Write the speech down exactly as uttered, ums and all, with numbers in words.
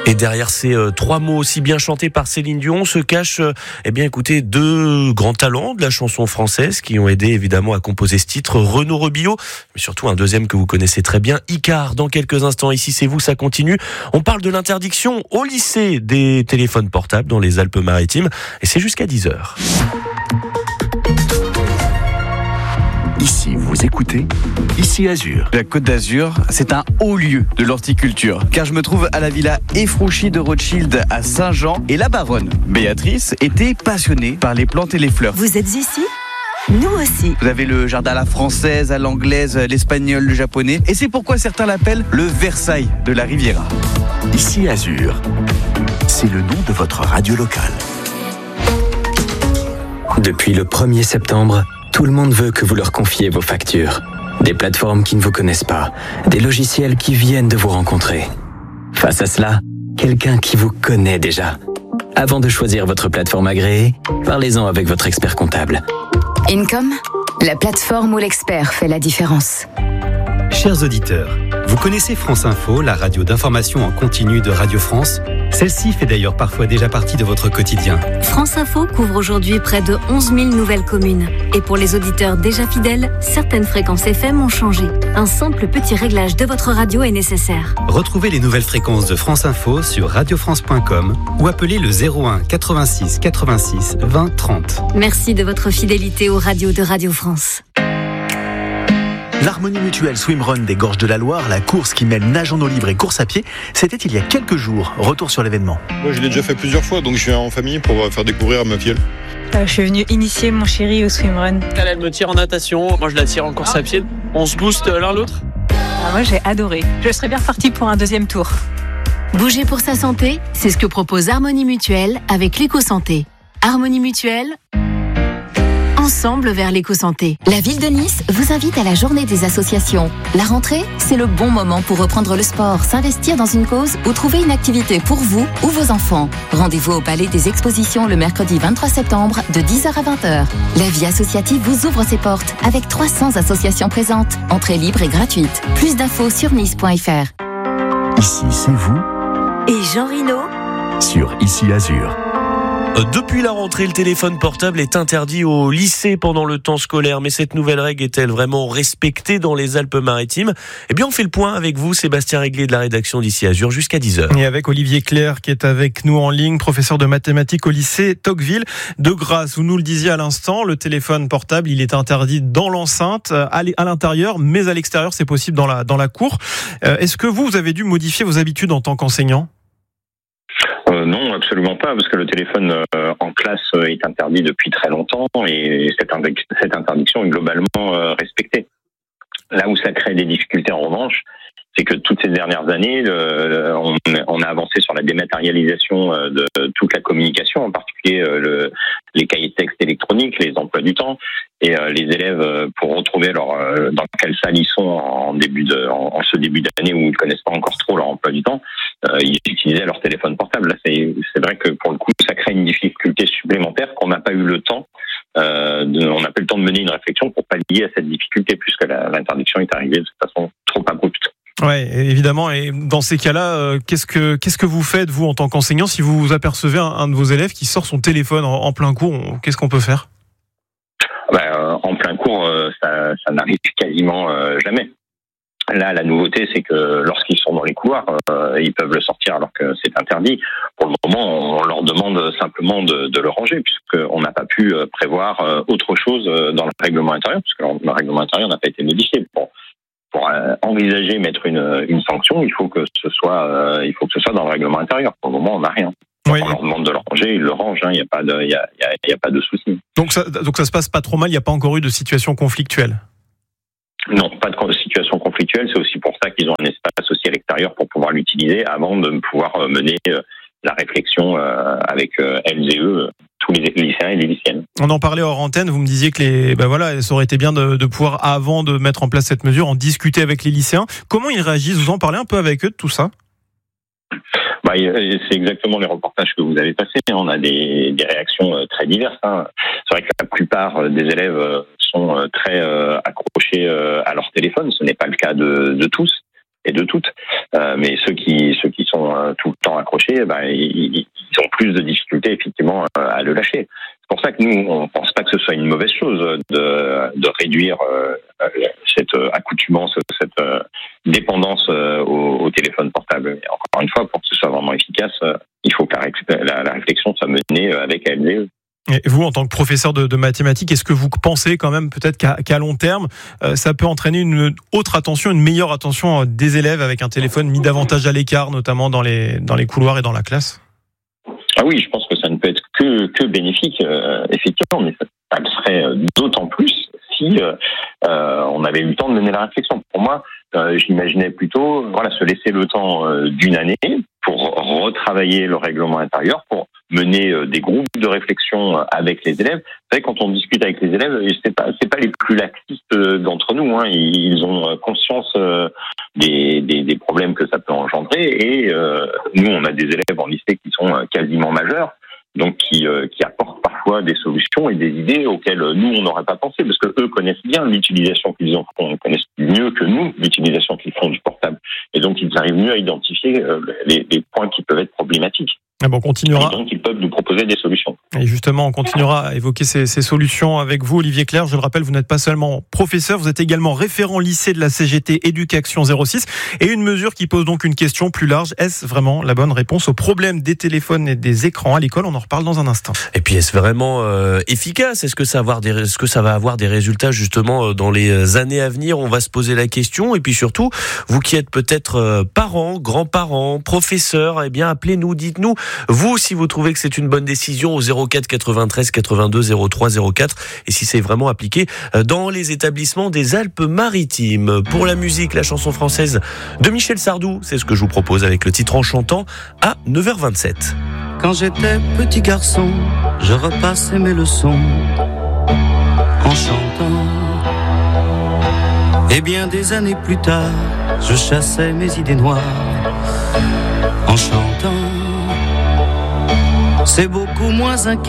Et derrière ces euh, trois mots aussi bien chantés par Céline Dion se cachent, euh, eh bien, écoutez, deux grands talents de la chanson française qui ont aidé évidemment à composer ce titre, Renaud Robillot, mais surtout un deuxième que vous connaissez très bien, Icare. Dans quelques instants, ici c'est vous, ça continue. On parle de l'interdiction au lycée des téléphones portables dans les Alpes-Maritimes et c'est jusqu'à dix heures. Ici, vous écoutez Ici Azur. La Côte d'Azur, c'est un haut lieu de l'horticulture, car je me trouve à la villa Effrouchy de Rothschild à Saint-Jean et la baronne Béatrice était passionnée par les plantes et les fleurs. Vous êtes ici ? Nous aussi. Vous avez le jardin à la française, à l'anglaise, l'espagnol, le japonais, et c'est pourquoi certains l'appellent le Versailles de la Riviera. Ici Azur, c'est le nom de votre radio locale. Depuis le premier septembre, tout le monde veut que vous leur confiez vos factures. Des plateformes qui ne vous connaissent pas, des logiciels qui viennent de vous rencontrer. Face à cela, quelqu'un qui vous connaît déjà. Avant de choisir votre plateforme agréée, parlez-en avec votre expert comptable. Income, la plateforme où l'expert fait la différence. Chers auditeurs, vous connaissez France Info, la radio d'information en continu de Radio France ? Celle-ci fait d'ailleurs parfois déjà partie de votre quotidien. France Info couvre aujourd'hui près de onze mille nouvelles communes. Et pour les auditeurs déjà fidèles, certaines fréquences F M ont changé. Un simple petit réglage de votre radio est nécessaire. Retrouvez les nouvelles fréquences de France Info sur radio france point com ou appelez le zéro un quatre-vingt-six quatre-vingt-six vingt trente. Merci de votre fidélité aux radios de Radio France. L'Harmonie Mutuelle Swimrun des Gorges de la Loire, la course qui mêle nage en eau libre et course à pied, c'était il y a quelques jours. Retour sur l'événement. Moi, je l'ai déjà fait plusieurs fois, donc je viens en famille pour faire découvrir à ma fille. Euh, je suis venue initier mon chéri au swimrun. Elle, elle me tire en natation, moi je la tire en course à pied. On se booste l'un l'autre. Ah, moi j'ai adoré. Je serais bien repartie pour un deuxième tour. Bouger pour sa santé, c'est ce que propose Harmonie Mutuelle avec l'éco-santé. Harmonie Mutuelle, ensemble vers l'éco-santé. La ville de Nice vous invite à la journée des associations. La rentrée, c'est le bon moment pour reprendre le sport, s'investir dans une cause ou trouver une activité pour vous ou vos enfants. Rendez-vous au Palais des Expositions le mercredi vingt-trois septembre de dix heures à vingt heures. La vie associative vous ouvre ses portes avec trois cents associations présentes. Entrée libre et gratuite. Plus d'infos sur nice point f r. Ici, c'est vous. Et Jean Rino Sur Ici Azur. Depuis la rentrée, le téléphone portable est interdit au lycée pendant le temps scolaire. Mais cette nouvelle règle est-elle vraiment respectée dans les Alpes-Maritimes ? Eh bien, on fait le point avec vous, Sébastien Réglé de la rédaction d'Ici Azur, jusqu'à dix heures. Et avec Olivier Clerc qui est avec nous en ligne, professeur de mathématiques au lycée Tocqueville de Grasse. Vous nous le disiez à l'instant, le téléphone portable, il est interdit dans l'enceinte, à l'intérieur, mais à l'extérieur, c'est possible dans la, dans la cour. Est-ce que vous, vous avez dû modifier vos habitudes en tant qu'enseignant ? Euh, non, absolument pas, parce que le téléphone euh, en classe euh, est interdit depuis très longtemps et cette, indic- cette interdiction est globalement euh, respectée. Là où ça crée des difficultés en revanche, c'est que toutes ces dernières années, euh, on, on a avancé sur la dématérialisation euh, de toute la communication, en particulier euh, le, les cahiers de texte électroniques, les emplois du temps, et euh, les élèves, euh, pour retrouver leur, euh, dans quelle salle ils sont en, début de, en, en ce début d'année où ils ne connaissent pas encore trop leur emploi du temps, euh, ils utilisaient leur téléphone portable. Là, c'est, c'est vrai que pour le coup, ça crée une difficulté supplémentaire qu'on n'a pas eu le temps. Euh, de, on n'a pas eu le temps de mener une réflexion pour pallier à cette difficulté, puisque la, l'interdiction est arrivée de façon trop abrupte. Ouais, évidemment. Et dans ces cas-là, euh, qu'est-ce que qu'est-ce que vous faites vous en tant qu'enseignant si vous apercevez un, un de vos élèves qui sort son téléphone en, en plein cours? on, Qu'est-ce qu'on peut faire? Ben, euh, en plein cours, euh, ça, ça n'arrive quasiment euh, jamais. Là, la nouveauté, c'est que lorsqu'ils sont dans les couloirs, euh, ils peuvent le sortir alors que c'est interdit. Pour le moment, on leur demande simplement de, de le ranger, puisqu'on n'a pas pu prévoir autre chose dans le règlement intérieur, puisque le règlement intérieur n'a pas été modifié. Pour, pour envisager mettre une, une sanction, il faut que ce soit, euh, il faut que ce soit dans le règlement intérieur. Pour le moment, on n'a rien. Oui. On leur demande de le ranger, ils le rangent. Il hein, n'y a pas de, il y a, il y a, il y a pas de souci. Donc ça, donc ça se passe pas trop mal. Il n'y a pas encore eu de situation conflictuelle. Non, pas de situation conflictuelle. C'est aussi pour ça qu'ils ont un espace aussi à l'extérieur pour pouvoir l'utiliser avant de pouvoir mener la réflexion avec elles et eux, tous les lycéens et les lycéennes. On en parlait hors antenne. Vous me disiez que les, ben voilà, ça aurait été bien de, de pouvoir, avant de mettre en place cette mesure, en discuter avec les lycéens. Comment ils réagissent? Vous en parlez un peu avec eux de tout ça? Bah, c'est exactement les reportages que vous avez passés. On a des, des réactions très diverses. Hein. C'est vrai que la plupart des élèves sont très accrochés à leur téléphone. Ce n'est pas le cas de, de tous. et de toutes. Euh, mais ceux qui ceux qui sont euh, tout le temps accrochés, ben, ils, ils ont plus de difficultés effectivement euh, à le lâcher. C'est pour ça que nous, on pense pas que ce soit une mauvaise chose de, de réduire euh, cette accoutumance, cette euh, dépendance euh, au, au téléphone portable. Mais encore une fois, pour que ce soit vraiment efficace, euh, il faut que la, la, la réflexion soit menée avec L D E. Et vous, en tant que professeur de, de mathématiques, est-ce que vous pensez quand même peut-être qu'à, qu'à long terme, euh, ça peut entraîner une autre attention, une meilleure attention des élèves avec un téléphone mis davantage à l'écart, notamment dans les, dans les couloirs et dans la classe ? Ah oui, je pense que ça ne peut être que, que bénéfique, euh, effectivement, mais ça, ça le serait d'autant plus si euh, euh, on avait eu le temps de mener la réflexion. Pour moi, euh, j'imaginais plutôt voilà, se laisser le temps euh, d'une année pour retravailler le règlement intérieur, pour mener euh, des groupes de réflexion avec les élèves. Vous savez, quand on discute avec les élèves, c'est pas c'est pas les plus laxistes d'entre nous. Hein. Ils ont conscience euh, des, des, des problèmes que ça peut engendrer. Et euh, nous, on a des élèves en lycée qui sont quasiment majeurs, donc qui, euh, qui apportent parfois des solutions et des idées auxquelles nous, on n'aurait pas pensé, parce que eux connaissent bien l'utilisation qu'ils en font, ils connaissent mieux que nous l'utilisation qu'ils font du portable. Et donc, ils arrivent mieux à identifier euh, les, les points qui peuvent être problématiques. Ah bon, on continuera. Et donc, ils peuvent nous proposer des solutions. Et justement, on continuera à évoquer ces, ces solutions avec vous, Olivier Clerc. Je le rappelle, vous n'êtes pas seulement professeur, vous êtes également référent lycée de la C G T Éducation zéro six. Et une mesure qui pose donc une question plus large. Est-ce vraiment la bonne réponse au problème des téléphones et des écrans à l'école ? On en reparle dans un instant. Et puis, est-ce vraiment euh, efficace ? Est-ce que ça va avoir des, est-ce que ça va avoir des résultats justement dans les années à venir ? On va se poser la question. Et puis surtout, vous qui êtes peut-être euh, parents, grands-parents, professeurs, eh bien, appelez-nous, dites-nous. Vous, si vous trouvez que c'est une bonne décision, au zéro quatre quatre-vingt-treize quatre-vingt-deux zéro trois zéro quatre, et si c'est vraiment appliqué dans les établissements des Alpes-Maritimes. Pour la musique, la chanson française de Michel Sardou, c'est ce que je vous propose avec le titre En chantant à neuf heures vingt-sept. Quand j'étais petit garçon, je repassais mes leçons en chantant. Et bien des années plus tard, je chassais mes idées noires en chantant. C'est beaucoup moins inquiétant.